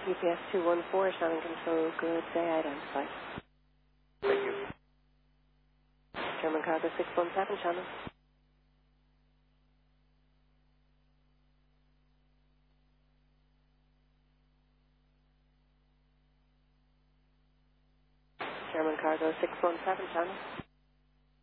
UPS 214, Shannon Control, good day identified. Thank you. German Cargo 617, Shannon. German Cargo 617, Shannon.